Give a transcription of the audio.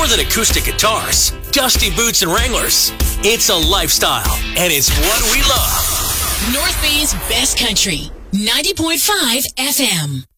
more than acoustic guitars, dusty boots, and Wranglers. It's a lifestyle, and it's what we love. North Bay's best country, 90.5 FM.